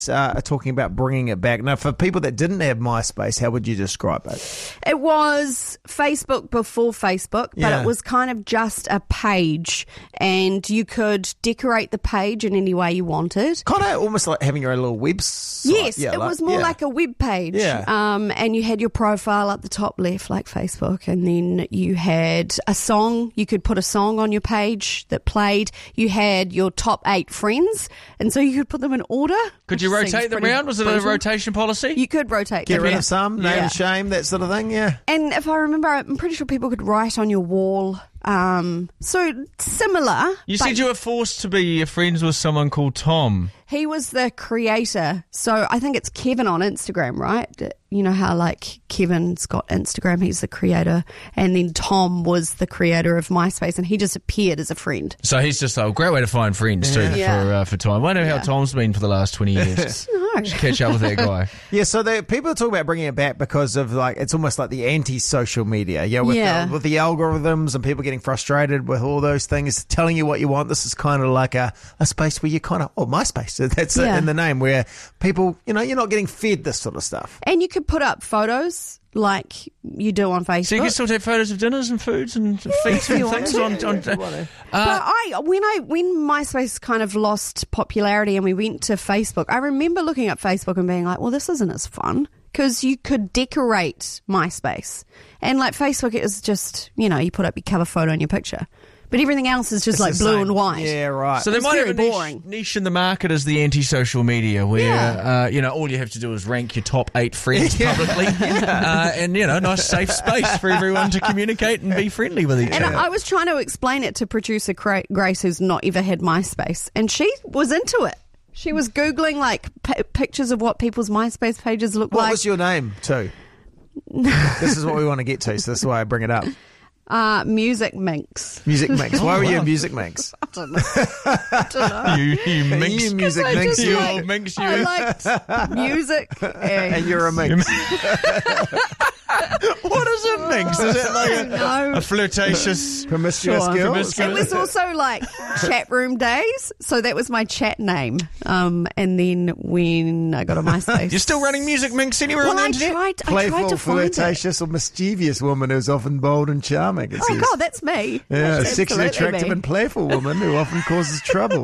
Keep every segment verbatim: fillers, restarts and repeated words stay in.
Uh, are talking about bringing it back. Now, for people that didn't have MySpace, how would you describe it? It was Facebook before Facebook, but Yeah. it was kind of just a page, and you could decorate the page in any way you wanted. Kind of almost like having your own little website. Yes, yeah, it like, was more yeah. like a web page. Yeah. Um, and you had your profile up the top left, like Facebook, and then you had a song. You could put a song on your page that played. You had your top eight friends, and so you could put them in order. Could you which seems rotate them pretty around? Was it brutal. a rotation policy? You could rotate Get them, rid yeah. of some, name Yeah. and shame, that sort of thing, yeah. And if I remember, I'm pretty sure people could write on your wall. Um, so similar. You but said you were forced to be friends with someone called Tom. he was the creator. So I think it's Kevin on Instagram, right? You know how like Kevin's got Instagram, he's the creator. And then Tom was the creator of MySpace, and he just appeared as a friend. So he's just a great way to find friends too Yeah. for uh, for Tom. I wonder how Yeah. Tom's been for the last twenty years. No. Should catch up with that guy. Yeah, so the, people are talking about bringing it back because of like it's almost like the anti-social media, yeah, with, Yeah. The, with the algorithms and people getting frustrated with all those things, telling you what you want. This is kind of like a, a space where you kind of, oh, MySpace, that's it Yeah. in the name, where people, you know, you're not getting fed this sort of stuff. And you could put up photos like you do on Facebook. So you can still take photos of dinners and foods and feasts if and you want things to. on. on Yeah, if you want to. uh, But I, when I, when MySpace kind of lost popularity and we went to Facebook, I remember looking at Facebook and being like, well, this isn't as fun, because you could decorate MySpace, and like Facebook is just, you know, you put up your cover photo and your picture, but everything else is just It's like the blue same. and white. Yeah, right. So they It's might have a very niche, boring. niche in the market as the anti-social media, where Yeah. uh, you know all you have to do is rank your top eight friends publicly, uh, and you know, nice safe space for everyone to communicate and be friendly with each And other. I was trying to explain it to producer Cra- Grace, who's not ever had MySpace, and she was into it. She was Googling like p- pictures of what people's MySpace pages look What like. was your name, too? This is what we want to get to, so that's why I bring it up. uh, Music Minx. Music Mix. Why were you wow. in Music Mix? I don't know. I don't know. you, you minx. You Music I Mix. just you like- old minx, you. I liked music. And, And you're a mix. What is a minx? Is it like a, No. a flirtatious? Promiscuous Sure. girl? Promiscuous. It was also like chat room days, so that was my chat name. Um, and then when I got on MySpace, You're still running Music Minx anywhere well, on the I internet? tried. I tried Playful, to find it. flirtatious, or mischievous woman who's often bold and charming. It Oh says. God, that's me. Yeah, That's sexually absolutely attractive me. and playful woman who often causes trouble.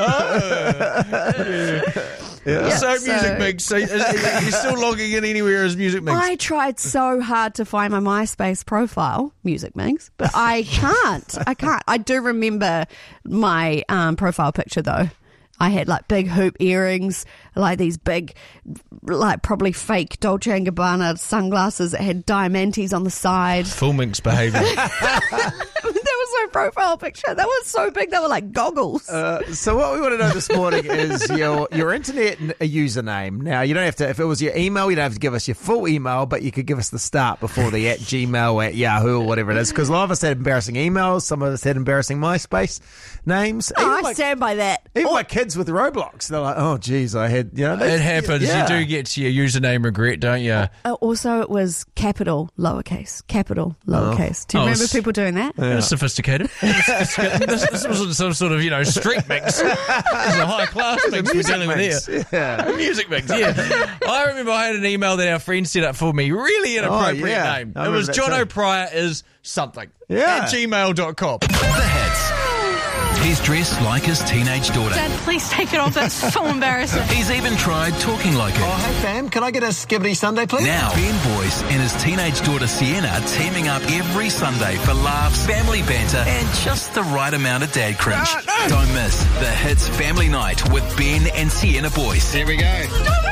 yeah. So, so- Music Minx. So, is- is- you're still logging in anywhere as Music Minx? I tried so hard to find my MySpace profile, Music Minx, but I can't. I can't. I do remember my um, profile picture though. I had like big hoop earrings, like these big, like probably fake Dolce and Gabbana sunglasses that had diamantes on the side. Full Minx behaviour. That was my profile picture. That was so big. They were like goggles. Uh, so what we want to know this morning is your your internet n- username. Now, you don't have to, if it was your email, you don't have to give us your full email, but you could give us the start before the at Gmail, at Yahoo, or whatever it is. Because a lot of us had embarrassing emails. Some of us had embarrassing MySpace names. Oh, Even I my- stand by that. Even Or- my kids with Roblox, they're like, oh, geez, I had, you know. they- It happens. Yeah. You do get to your username regret, don't you? Uh, also, it was capital, lowercase, capital, lowercase. Do you Oh, remember s- people doing that? It's sophisticated. this, this wasn't some sort of, you know, street mix. This is a high class mix we're Music dealing with mix. here. Yeah. Music mix, yeah. I remember I had an email that our friend set up for me. Really inappropriate Oh, yeah. name. I It was remember that John too. O'Pryor is something. Yeah. At gmail dot com. The hits. He's dressed like his teenage daughter. Dad, please take it off. That's so embarrassing. He's even tried talking like her. Oh, hey, fam, can I get a skibbity Sunday, please? Now, Ben Boyce and his teenage daughter Sienna teaming up every Sunday for laughs, family banter, and just the right amount of dad cringe. Don't miss the Hits Family Night with Ben and Sienna Boyce. Here we go.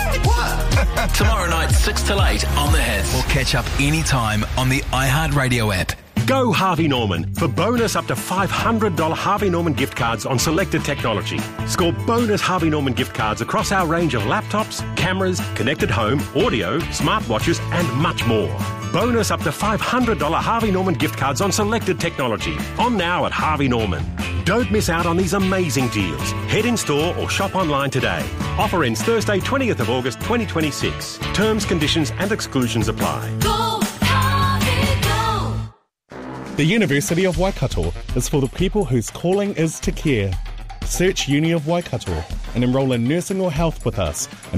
Tomorrow night, six till eight on the Hits. Or catch up anytime on the iHeartRadio app. Go Harvey Norman for bonus up to five hundred dollars Harvey Norman gift cards on selected technology. Score bonus Harvey Norman gift cards across our range of laptops, cameras, connected home, audio, smartwatches, and much more. Bonus up to five hundred dollars Harvey Norman gift cards on selected technology. On now at Harvey Norman. Don't miss out on these amazing deals. Head in store or shop online today. Offer ends Thursday, twentieth of August, twenty twenty-six. Terms, conditions, and exclusions apply. Go, Harvey, go. The University of Waikato is for the people whose calling is to care. Search Uni of Waikato and enrol in nursing or health with us.